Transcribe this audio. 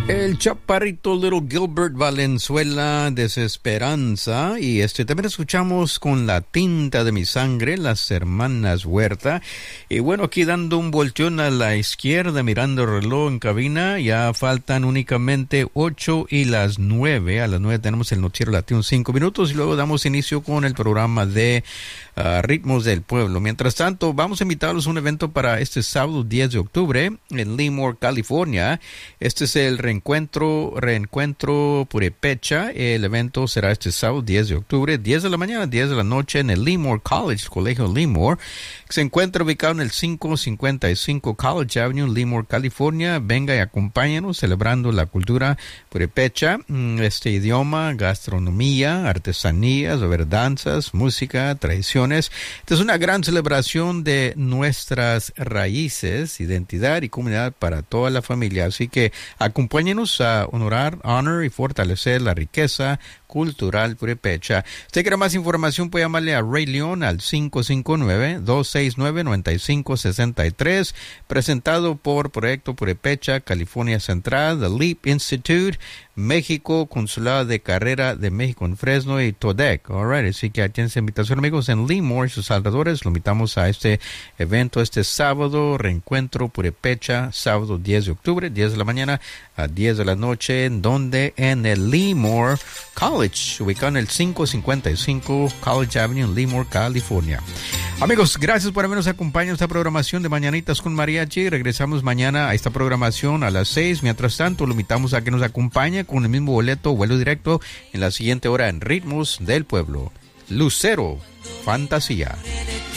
El chaparrito Little Gilbert Valenzuela, Desesperanza, y también escuchamos Con la tinta de mi sangre, las hermanas Huerta. Y bueno, aquí dando un volteón a la izquierda, mirando el reloj en cabina, ya faltan únicamente 8 y las 9. A las 9 tenemos el noticiero latino 5 minutos y luego damos inicio con el programa de Ritmos del Pueblo. Mientras tanto, vamos a invitarlos a un evento para este sábado 10 de octubre en Lemoore, California. Este es el Reencuentro Purepecha. El evento será este sábado 10 de octubre, 10 de la mañana, 10 de la noche en el Lemoore College, Colegio Lemoore. Se encuentra ubicado en el 555 College Avenue, Lemoore, California. Venga y acompáñenos celebrando la cultura purepecha, este idioma, gastronomía, artesanías, danzas, música, tradiciones. Esta es una gran celebración de nuestras raíces, identidad y comunidad para toda la familia. Así que acompáñenos a honor y fortalecer la riqueza cultural purepecha. Si usted quiere más información, puede llamarle a Ray León al 559-269-9563, presentado por Proyecto Purepecha, California Central, The Leap Institute, México, Consulado de Carrera de México en Fresno y TODEC. Alright, así que atiende esa invitación, amigos, en Lemoore y sus alrededores. Lo invitamos a este evento este sábado, Reencuentro Purepecha, sábado 10 de octubre, 10 de la mañana a 10 de la noche, en el Lemoore College, ubicado en el 555 College Avenue en Lemoore, California. Amigos, gracias por habernos acompañado en esta programación de Mañanitas con Mariachi. Regresamos mañana a esta programación a las 6. Mientras tanto, lo invitamos a que nos acompañe con el mismo boleto, vuelo directo, en la siguiente hora en Ritmos del Pueblo. Lucero, Fantasía.